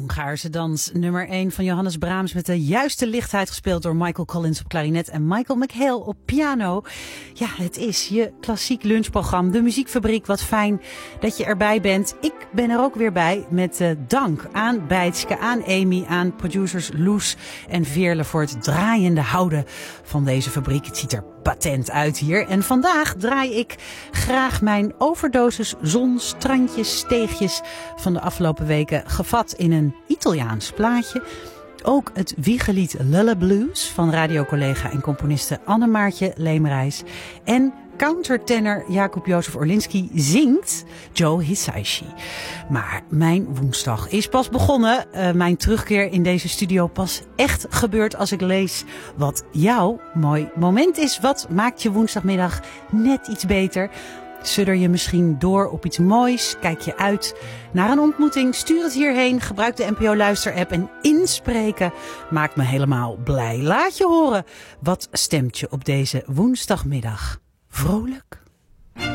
Hongaarse dans, nummer 1 van Johannes Brahms met de juiste lichtheid gespeeld door Michael Collins op klarinet en Michael McHale op piano. Ja, het is je klassiek lunchprogramma, de Muziekfabriek. Wat fijn dat je erbij bent. Ik ben er ook weer bij met dank aan Bijtske, aan Amy, aan producers Loes en Veerle voor het draaiende houden van deze fabriek. Het ziet er patent uit hier. En vandaag draai ik graag mijn overdosis zon, strandjes, steegjes van de afgelopen weken gevat in een Italiaans plaatje. Ook het wiegelied Lulla Blues van radiocollega en componiste Annemaartje Leemreis. En countertenor Jakub-Jozef Orlinski zingt Joe Hisaishi. Maar mijn woensdag is pas begonnen. Mijn terugkeer in deze studio pas echt gebeurt als ik lees wat jouw mooi moment is. Wat maakt je woensdagmiddag net iets beter? Sudder je misschien door op iets moois? Kijk je uit naar een ontmoeting? Stuur het hierheen. Gebruik de NPO Luister-app en inspreken maakt me helemaal blij. Laat je horen. Wat stemt je op deze woensdagmiddag? Vrolijk?